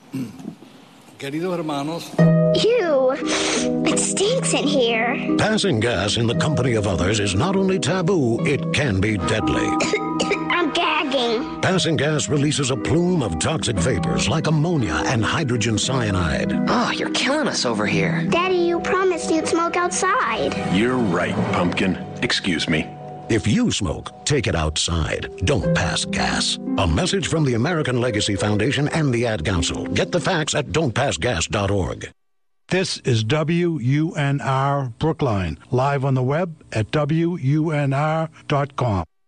Queridos hermanos, Ew, it stinks in here. Passing gas in the company of others is not only taboo, it can be deadly. I'm gagging. Passing gas releases a plume of toxic vapors like ammonia and hydrogen cyanide. Oh, you're killing us over here. Daddy, you promised you'd smoke outside. You're right, Pumpkin. Excuse me. If you smoke, take it outside. Don't pass gas. A message from the American Legacy Foundation and the Ad Council. Get the facts at don'tpassgas.org. This is WUNR Brookline, live on the web at WUNR.com.